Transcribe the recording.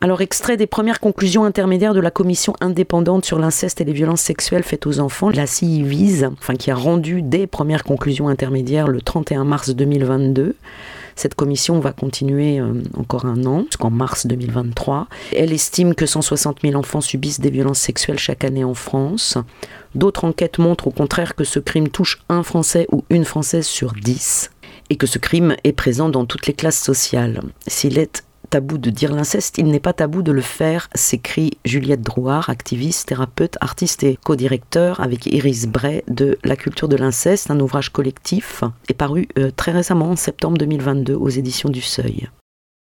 Alors, extrait des premières conclusions intermédiaires de la commission indépendante sur l'inceste et les violences sexuelles faites aux enfants, la CIVIS, qui a rendu des premières conclusions intermédiaires le 31 mars 2022. Cette commission va continuer encore un an, jusqu'en mars 2023. Elle estime que 160 000 enfants subissent des violences sexuelles chaque année en France. D'autres enquêtes montrent au contraire que ce crime touche un Français ou une Française sur 10 et que ce crime est présent dans toutes les classes sociales. S'il est tabou de dire l'inceste, il n'est pas tabou de le faire, s'écrit Juliette Drouard, activiste, thérapeute, artiste et co-directeur avec Iris Bray de La culture de l'inceste, un ouvrage collectif, est paru très récemment, en septembre 2022, aux éditions du Seuil.